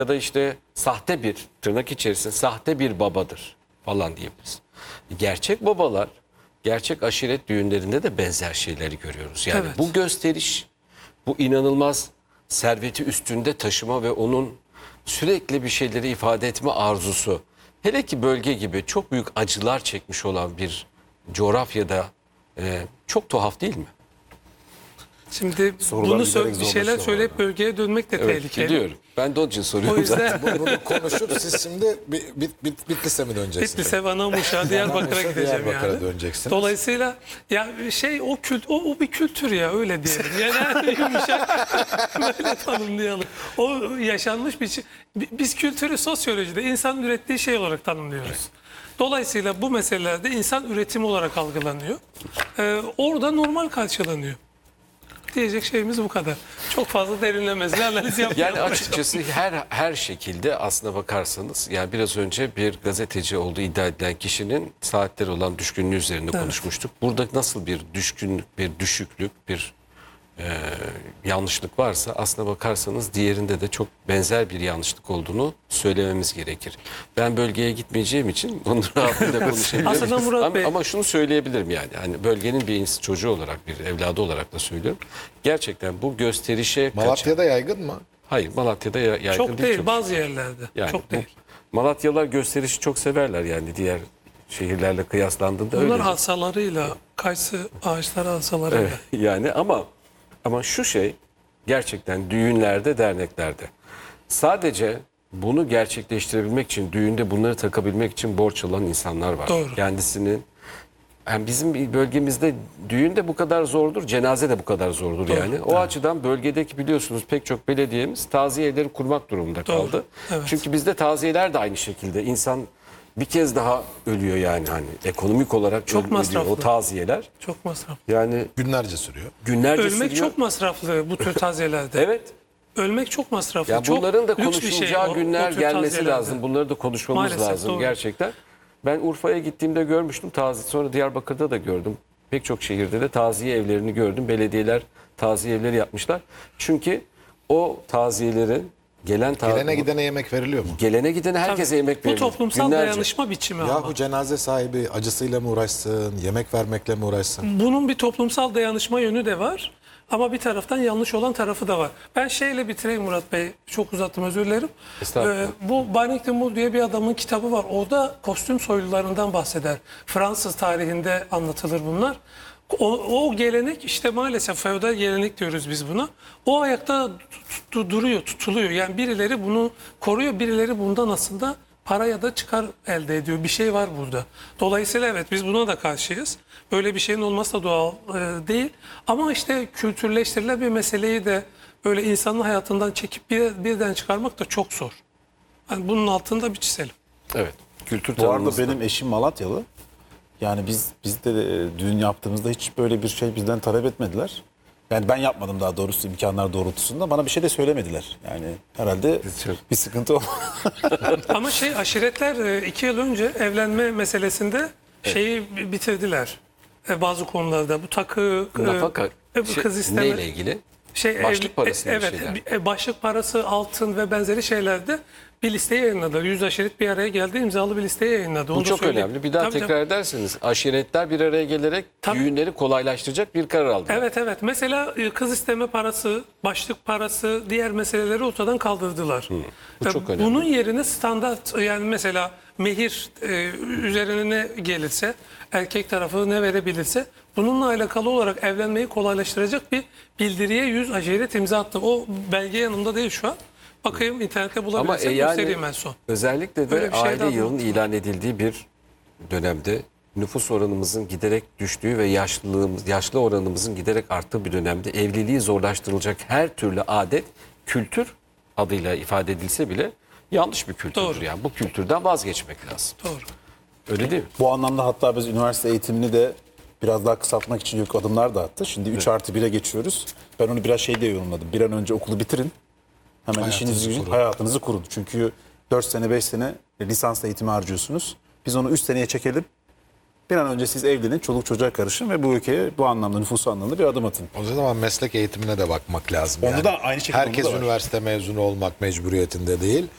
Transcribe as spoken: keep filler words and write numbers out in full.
ya da işte sahte bir, tırnak içerisinde sahte bir babadır falan diyebiliriz. Gerçek babalar, gerçek aşiret düğünlerinde de benzer şeyleri görüyoruz. Yani Evet. bu gösteriş, bu inanılmaz serveti üstünde taşıma ve onun sürekli bir şeyleri ifade etme arzusu. Hele ki bölge gibi çok büyük acılar çekmiş olan bir coğrafyada e, çok tuhaf değil mi? Şimdi Sorular bunu giderek sö- bir şeyler zorlaşıyor söyleyip bölgeye dönmek de Evet, tehlikeli. biliyorum. Ben de onun için soruyorum O yüzden zaten. Bunu konuşup siz şimdi Bit, Bit, Bit, Bitlis'e mi döneceksiniz? Bitlis'e, Vanamuş'a, Diyarbakır'a Vanamuş'a, gideceğim Diyarbakır'a yani. döneceksiniz. Dolayısıyla ya şey o kült o, o bir kültür ya öyle diyelim. Yani yumuşak böyle tanımlayalım. O yaşanmış bir şey. Bi- Biz kültürü sosyolojide insanın ürettiği şey olarak tanımlıyoruz. Dolayısıyla bu meselelerde insan üretimi olarak algılanıyor. Ee, orada normal karşılanıyor. Diyecek şeyimiz bu kadar. Çok fazla derinlemesine analiz yapmayalım. Yani açıkçası her her şekilde aslına bakarsanız, yani biraz önce bir gazeteci olduğu iddia edilen kişinin saatleri olan düşkünlüğü üzerine konuşmuştuk. Burada nasıl bir düşkünlük, bir düşüklük, bir e, yanlışlık varsa aslına bakarsanız diğerinde de çok benzer bir yanlışlık olduğunu söylememiz gerekir. Ben bölgeye gitmeyeceğim için bunu rahatlıkla konuşabilirim. Aslında Murat ama, Bey- ama şunu söyleyebilirim yani. Hani bölgenin bir ins- çocuğu olarak, bir evladı olarak da söylüyorum. Gerçekten bu gösterişe kaçan... Malatya'da yaygın mı? Hayır, Malatya'da ya- yaygın Çok değil. değil, çok bazı şükür. yerlerde. Yani Çok bu- değil. Malatyalılar gösterişi çok severler yani diğer şehirlerle kıyaslandığında Bunlar öyle. hasalarıyla, kayısı ağaçları hasalarıyla. Evet, yani ama ama şu şey gerçekten düğünlerde, derneklerde sadece bunu gerçekleştirebilmek için, düğünde bunları takabilmek için borç alan insanlar var. Doğru. Kendisinin, yani bizim bölgemizde düğün de bu kadar zordur, cenaze de bu kadar zordur yani. O açıdan bölgedeki biliyorsunuz pek çok belediyemiz taziye evleri kurmak durumunda Doğru, kaldı. evet. Çünkü bizde taziyeler de aynı şekilde. İnsan bir kez daha ölüyor yani, hani ekonomik olarak Çok öl- ölüyor masraflı. o taziyeler. Çok masraflı. Yani Günlerce sürüyor. günlerce Ölmek sürüyor. çok masraflı bu tür taziyelerde. Evet. Ölmek çok masraflı. Ya çok bunların da lüks bir şey konuşulacağı o- o günler tür gelmesi taziyelerde. lazım. Bunları da konuşmamız Maalesef, lazım doğru. gerçekten. Ben Urfa'ya gittiğimde görmüştüm taziye. Sonra Diyarbakır'da da gördüm. Pek çok şehirde de taziye evlerini gördüm. Belediyeler taziye evleri yapmışlar. Çünkü o taziyelerin gelen ta- Gelene gidene yemek veriliyor mu? gelene gidene herkese Tabii. yemek Bu verilir. toplumsal Günlerce. dayanışma biçimi Ya ama. bu cenaze sahibi acısıyla mı uğraşsın, yemek vermekle mi uğraşsın? Bunun bir toplumsal dayanışma yönü de var. Ama bir taraftan yanlış olan tarafı da var. Ben şeyle bitireyim Murat Bey. Çok uzattım, özür dilerim. Estağfurullah. Ee, bu Barney Timur diye bir adamın kitabı var. Orada kostüm soylularından bahseder. Fransız tarihinde anlatılır bunlar. O, o gelenek işte maalesef feodal gelenek diyoruz biz buna. O ayakta tut- tut- duruyor, tutuluyor. Yani birileri bunu koruyor, birileri bundan aslında para ya da çıkar elde ediyor. Bir şey var burada. Dolayısıyla evet biz buna da karşıyız. Böyle bir şeyin olması da doğal e, değil. Ama işte kültürleştirilen bir meseleyi de böyle insanın hayatından çekip bir, birden çıkarmak da çok zor. Yani bunun altında bir çizelim. Evet. Kültür Bu arada tanımımızda. benim eşim Malatyalı. Yani biz biz de e, düğün yaptığımızda hiç böyle bir şey bizden talep etmediler. Yani ben yapmadım daha doğrusu imkanlar doğrultusunda. Bana bir şey de söylemediler. Yani herhalde bir sıkıntı olmadı. Ama şey aşiretler e, iki yıl önce evlenme meselesinde şeyi bi- bitirdiler. E, bazı konularda bu takı, e, Nafaka e, bu şey, kız isteme. neyle ilgili? Şey, Başlık ev- parası e, gibi evet, şeyler. e, başlık parası, altın ve benzeri şeylerde bir listeyi yayınladılar. Yüz aşiret bir araya geldi, imzalı bir listeyi yayınladı. Onu Bu da çok söyleyeyim. önemli. Bir daha Tabii, tekrar tabii. ederseniz aşiretler bir araya gelerek Tabii. düğünleri kolaylaştıracak bir karar aldılar. Evet evet. Mesela e, kız isteme parası, başlık parası, diğer meseleleri ortadan kaldırdılar. bu E, çok önemli. Bunun yerine standart, yani mesela mehir e, üzerine ne gelirse, erkek tarafı ne verebilirse bununla alakalı olarak evlenmeyi kolaylaştıracak bir bildiriye yüz aşiret imza attı. O belge yanımda değil şu an. Bakayım internette Ama bulabilirsem e, yani göstereyim en son. özellikle de Öyle bir şey aile daha yılının duydum. ilan edildiği bir dönemde nüfus oranımızın giderek düştüğü ve yaşlılığımız, yaşlı oranımızın giderek arttığı bir dönemde evliliği zorlaştırılacak her türlü adet kültür adıyla ifade edilse bile yanlış bir kültürdür. Doğru. Yani bu kültürden vazgeçmek lazım. Doğru. Öyle değil mi? Bu anlamda hatta biz üniversite eğitimini de biraz daha kısaltmak için büyük adımlar da attı. Şimdi üç artı bire geçiyoruz. Ben onu biraz şey diye yorumladım. Bir an önce okulu bitirin. Hemen Hayatınızı işinizi, kurun. hayatınızı kurun. Çünkü dört sene beş sene lisans eğitimi harcıyorsunuz. Biz onu üç seneye çekelim. Bir an önce siz evlenin, çoluk çocuğa karışın ve bu ülkeye bu anlamda, nüfusu anlamda bir adım atın. O zaman meslek eğitimine de bakmak lazım. Onda yani. da aynı şekilde Herkes onda da var. üniversite mezunu olmak mecburiyetinde değil.